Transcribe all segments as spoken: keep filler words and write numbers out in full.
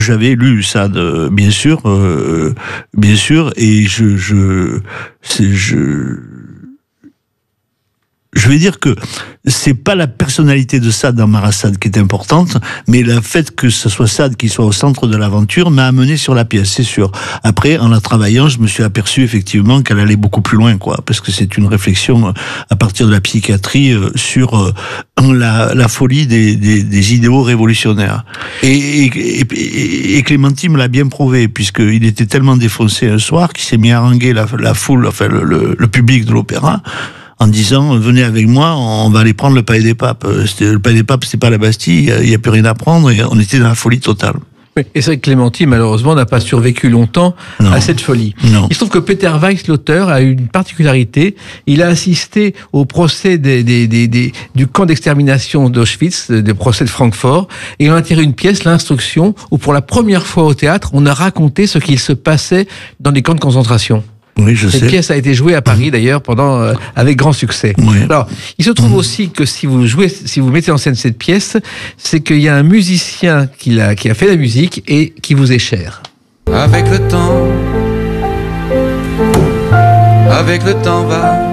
J'avais lu Sade, euh, bien sûr, euh, bien sûr, et je, je, c'est, je, je vais dire que c'est pas la personnalité de Sade dans Marassade qui est importante, mais le fait que ce soit Sade qui soit au centre de l'aventure m'a amené sur la pièce, c'est sûr. Après, en la travaillant, je me suis aperçu effectivement qu'elle allait beaucoup plus loin, quoi, parce que c'est une réflexion à partir de la psychiatrie sur la, la folie des, des, des idéaux révolutionnaires. Et, et, et, et Clémentine me l'a bien prouvé, puisqu'il était tellement défoncé un soir qu'il s'est mis à haranguer la, la foule, enfin le, le, le public de l'opéra, en disant, venez avec moi, on va aller prendre le Palais des Papes. C'était, le Palais des Papes, c'est pas la Bastille, il n'y a plus rien à prendre, et on était dans la folie totale. Oui, et c'est vrai que Clémentine, malheureusement, n'a pas survécu longtemps non. à cette folie. Non. Il se trouve que Peter Weiss, l'auteur, a eu une particularité. Il a assisté au procès des, des, des, des, du camp d'extermination d'Auschwitz, des procès de Francfort, et il a intégré une pièce, l'instruction, où pour la première fois au théâtre, on a raconté ce qu'il se passait dans les camps de concentration. Oui, je Cette sais. pièce a été jouée à Paris d'ailleurs pendant euh, avec grand succès. Oui. Alors, il se trouve aussi que si vous jouez, si vous mettez en scène cette pièce, c'est qu'il y a un musicien qui a qui a fait la musique et qui vous est cher. Avec le temps, avec le temps va.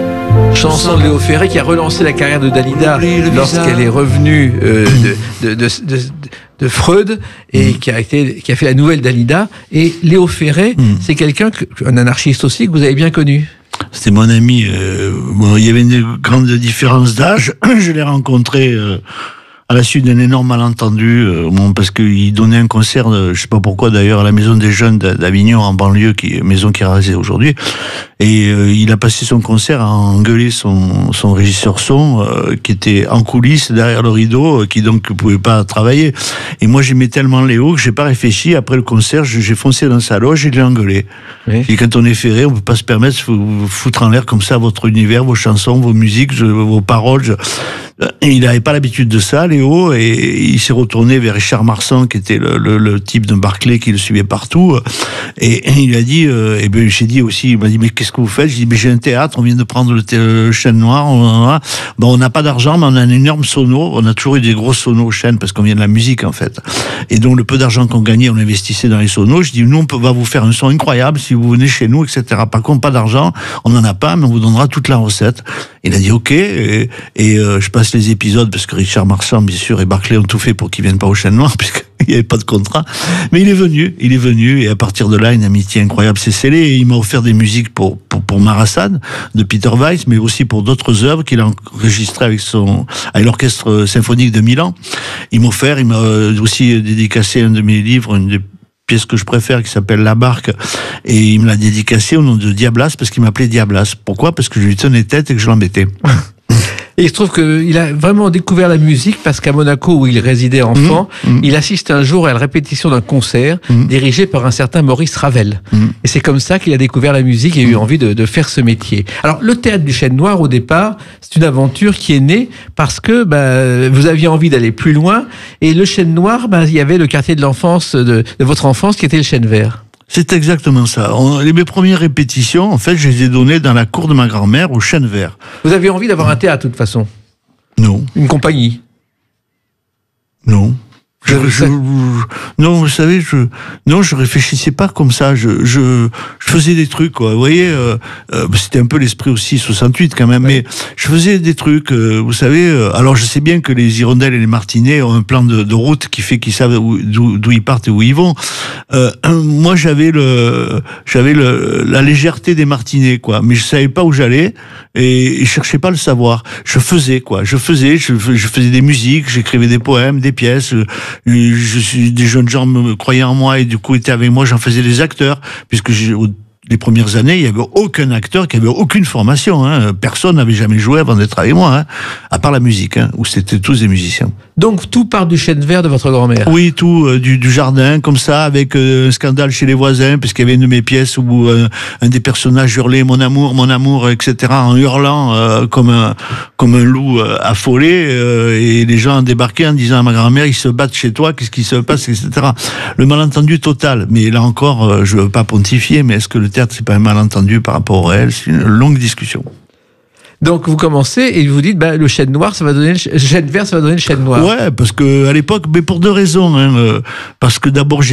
Chanson de Léo Ferré qui a relancé la carrière de Dalida lorsqu'elle est revenue euh, de, de, de, de, de Freud et mmh. qui a été, qui a fait la nouvelle Dalida. Et Léo Ferré, mmh. c'est quelqu'un, que, un anarchiste aussi, que vous avez bien connu. C'était mon ami. Euh, bon, il y avait une grande différence d'âge. Je l'ai rencontré euh, à la suite d'un énorme malentendu, euh, bon, parce qu'il donnait un concert, de, je sais pas pourquoi d'ailleurs, à la Maison des Jeunes d'Avignon en banlieue, qui maison qui est rasée aujourd'hui. Et euh, il a passé son concert à engueuler son, son régisseur son, euh, qui était en coulisses derrière le rideau, euh, qui donc ne pouvait pas travailler. Et moi j'aimais tellement Léo que j'ai pas réfléchi. Après le concert, j'ai foncé dans sa loge et je l'ai engueulé. Oui. Et quand on est ferré, on peut pas se permettre de vous foutre en l'air comme ça votre univers, vos chansons, vos musiques, je, vos paroles. Je... Et il n'avait pas l'habitude de ça, Léo, et il s'est retourné vers Richard Marsan, qui était le, le, le type de Barclay qui le suivait partout. Et, et il a dit, euh, et ben j'ai dit aussi, il m'a dit mais qu'est-ce que vous faites? J'ai dit mais j'ai un théâtre, on vient de prendre le, le Chêne Noir, on a, bon on n'a pas d'argent, mais on a un énorme sono, on a toujours eu des gros sonos au Chêne parce qu'on vient de la musique en fait. Et donc le peu d'argent qu'on gagnait, on investissait dans les sonos. Je dis nous on peut, va vous faire un son incroyable si vous venez chez nous, et cetera. Par contre pas d'argent, on n'en a pas, mais on vous donnera toute la recette. Il a dit ok, et, et euh, je passe les épisodes parce que Richard Marsan bien sûr et Barclay ont tout fait pour qu'il vienne pas au Chêne Noir puisque il n'y avait pas de contrat, mais il est venu, il est venu, et à partir de là, une amitié incroyable s'est scellée, et il m'a offert des musiques pour, pour, pour Marassade, de Peter Weiss, mais aussi pour d'autres œuvres qu'il a enregistrées avec son, avec l'orchestre symphonique de Milan. Il m'a offert, il m'a aussi dédicacé un de mes livres, une des pièce que je préfère, qui s'appelle La Barque, et il me l'a dédicacé au nom de Diablas, parce qu'il m'appelait Diablas. Pourquoi? Parce que je lui tenais tête et que je l'embêtais. Et il se trouve qu'il a vraiment découvert la musique parce qu'à Monaco, où il résidait enfant, mmh, mmh. il assiste un jour à la répétition d'un concert mmh. dirigé par un certain Maurice Ravel. Mmh. Et c'est comme ça qu'il a découvert la musique et a eu envie de, de faire ce métier. Alors, le théâtre du Chêne Noir, au départ, c'est une aventure qui est née parce que bah, vous aviez envie d'aller plus loin. Et le Chêne Noir, bah, il y avait le quartier de l'enfance, de, de votre enfance, qui était le Chêne Vert. C'est exactement ça. On, les, mes premières répétitions, en fait, je les ai données dans la cour de ma grand-mère au Chêne Vert. Vous aviez envie d'avoir un théâtre, de toute façon? Non. Une compagnie? Non. Je, je, je, non, vous savez, je, non, je réfléchissais pas comme ça. Je, je, je faisais des trucs, quoi. Vous voyez, euh, euh, c'était un peu l'esprit aussi soixante-huit quand même, ouais. Mais je faisais des trucs. Euh, vous savez, euh, alors je sais bien que les Hirondelles et les Martinets ont un plan de, de route qui fait qu'ils savent d'où, d'où ils partent et où ils vont. Euh, moi, j'avais le, j'avais le, la légèreté des Martinets, quoi. Mais je savais pas où j'allais et, et je cherchais pas à le savoir. Je faisais, quoi. Je faisais, je, je faisais des musiques, j'écrivais des poèmes, des pièces. Je suis, des jeunes gens me croyaient en moi et du coup étaient avec moi, j'en faisais des acteurs, puisque j'ai, les premières années, il n'y avait aucun acteur qui avait aucune formation, hein. Personne n'avait jamais joué avant d'être avec moi, hein. À part la musique, hein, où c'était tous des musiciens. Donc tout part du Chêne Vert de votre grand-mère? Oui, tout, euh, du, du jardin, comme ça, avec euh, un scandale chez les voisins, parce qu'il y avait une de mes pièces où euh, un des personnages hurlait « mon amour, mon amour », et cetera, en hurlant euh, comme, un, comme un loup euh, affolé, euh, et les gens débarquaient en disant à ma grand-mère « ils se battent chez toi, qu'est-ce qui se passe », et cetera. Le malentendu total. Mais là encore, euh, je ne veux pas pontifier, mais est-ce que le théâtre, c'est pas un malentendu par rapport au réel? C'est une longue discussion. Donc vous commencez et vous dites, bah, le chêne noir, ça va donner le chêne vert, ça va donner le chêne noir. Ouais, parce que à l'époque, mais pour deux raisons. Hein, parce que d'abord,